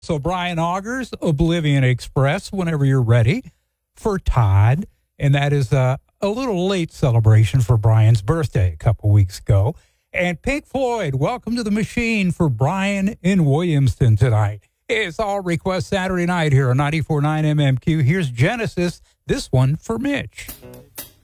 So Brian Augers, Oblivion Express, whenever you're ready, for Todd. And that is a little late celebration for Brian's birthday a couple weeks ago. And Pink Floyd, Welcome to the Machine for Brian in Williamston tonight. It's All Request Saturday night here on 94.9 MMQ. Here's Genesis, this one for Mitch.